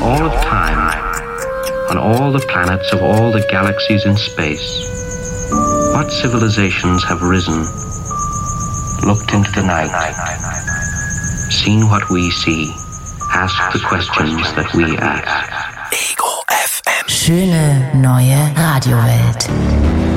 all of time, on all the planets of all the galaxies in space, what civilizations have risen, looked into the night, seen what we see, asked the questions that we ask. Ego FM. Schöne neue Radiowelt.